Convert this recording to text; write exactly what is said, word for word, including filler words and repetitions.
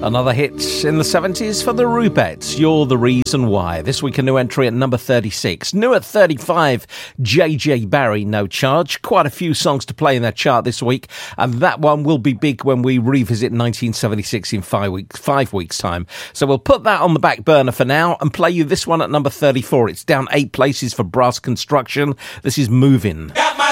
Another hit in the seventies for the Rubettes. You're the Reason Why. This week a new entry at number thirty-six. New at thirty-five, J J Barry, No Charge. Quite a few songs to play in that chart this week, and that one will be big when we revisit nineteen seventy-six in five weeks, five weeks' time. So we'll put that on the back burner for now and play you this one at number thirty-four. It's down eight places for Brass Construction. This is Movin'. Got my